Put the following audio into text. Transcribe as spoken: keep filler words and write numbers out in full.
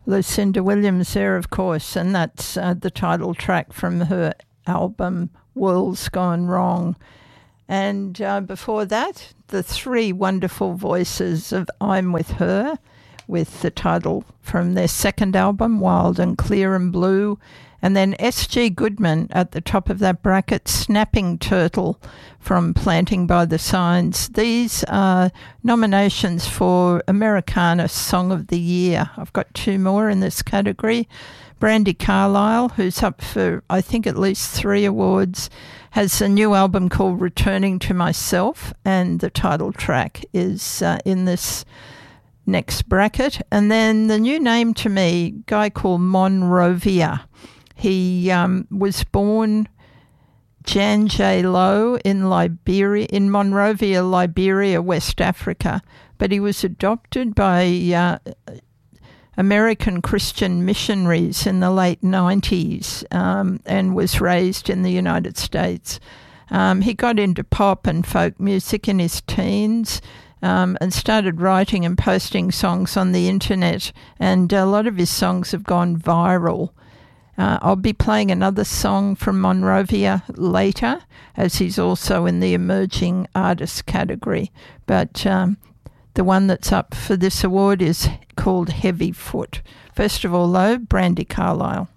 Lucinda Williams there, of course, and that's uh, the title track from her album World's Gone Wrong. And uh, before that, the three wonderful voices of I'm With Her, with the title from their second album, Wild and Clear and Blue. And then S G Goodman at the top of that bracket, Snapping Turtle from Planting by the Signs. These are nominations for Americana Song of the Year. I've got two more in this category. Brandi Carlile, who's up for, I think, at least three awards, has a new album called Returning to Myself, and the title track is uh, in this next bracket. And then the new name to me, a guy called Monrovia. He um, was born Jan J. Low in Liberia, in Monrovia, Liberia, West Africa, but he was adopted by uh, American Christian missionaries in the late nineties um, and was raised in the United States. Um, he got into pop and folk music in his teens um, and started writing and posting songs on the internet, and a lot of his songs have gone viral. Uh, I'll be playing another song from Monrovia later, as he's also in the emerging artist category. But um, the one that's up for this award is called Heavy Foot. First of all, though, Brandi Carlile.